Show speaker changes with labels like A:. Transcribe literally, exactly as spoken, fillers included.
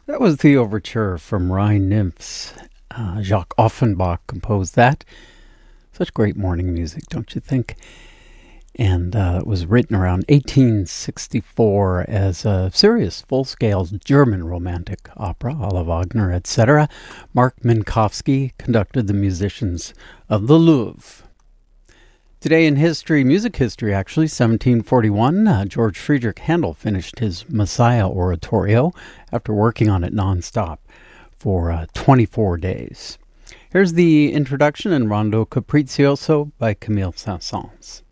A: That was the overture from Rhine Nymphs. Uh, Jacques Offenbach composed that. Such great morning music, don't you think? And uh, it was written around eighteen sixty-four as a serious, full-scale German romantic opera, a la Wagner, et cetera. Mark Minkowski conducted the musicians of the Louvre. Today in history, music history actually, seventeen forty-one, uh, George Friedrich Handel finished his Messiah oratorio after working on it nonstop for uh, twenty-four days. Here's the introduction in Rondo Capriccioso by Camille Saint-Saëns.